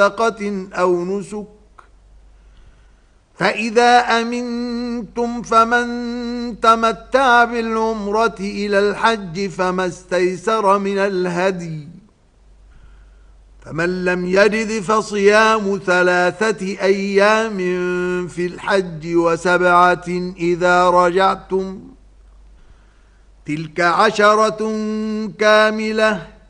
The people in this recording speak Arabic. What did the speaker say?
صدقة أو نسك، فإذا أمنتم فمن تمتع بالعمرة إلى الحج فما استيسر من الهدي، فمن لم يجد فصيام 3 أيام في الحج و7 إذا رجعتم، تلك 10 كاملة،